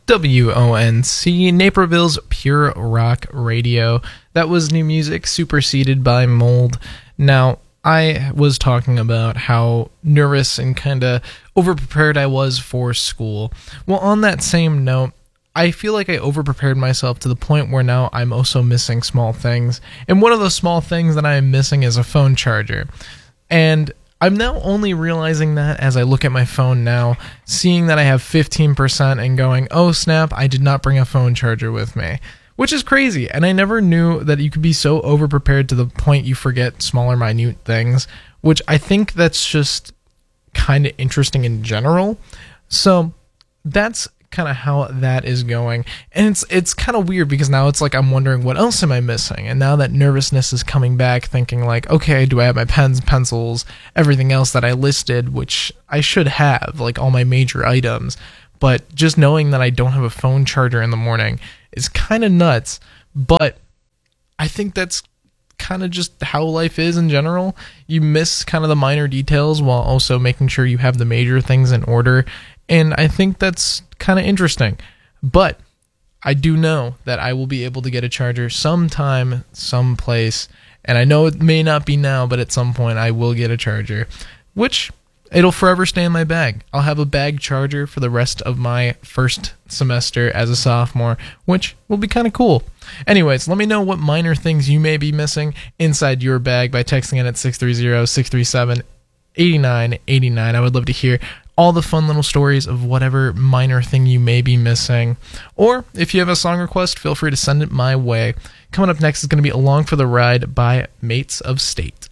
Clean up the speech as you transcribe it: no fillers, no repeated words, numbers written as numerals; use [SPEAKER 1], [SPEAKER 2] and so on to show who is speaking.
[SPEAKER 1] WONC, Naperville's Pure Rock Radio. That was new music, Superseded by Mold. Now, I was talking about how nervous and kind of overprepared I was for school. Well, on that same note, I feel like I overprepared myself to the point where now I'm also missing small things. And one of those small things that I am missing is a phone charger. And I'm now only realizing that as I look at my phone now, seeing that I have 15% and going, oh snap, I did not bring a phone charger with me. Which is crazy, and I never knew that you could be so overprepared to the point you forget smaller, minute things, which I think that's just kind of interesting in general. So that's kind of how that is going, and it's kind of weird because now it's like I'm wondering what else am I missing, and now that nervousness is coming back, thinking like, okay, do I have my pens, pencils, everything else that I listed, which I should have, like all my major items, but just knowing that I don't have a phone charger in the morning is kind of nuts. But I think that's kind of just how life is in general. You miss kind of the minor details while also making sure you have the major things in order, and I think that's kind of interesting. But I do know that I will be able to get a charger sometime, someplace, and I know it may not be now, but at some point I will get a charger, which it'll forever stay in my bag. I'll have a bag charger for the rest of my first semester as a sophomore, which will be kind of cool. Anyways, let me know what minor things you may be missing inside your bag by texting in at 630-637-8989. I would love to hear all the fun little stories of whatever minor thing you may be missing. Or if you have a song request, feel free to send it my way. Coming up next is going to be Along for the Ride by Mates of State.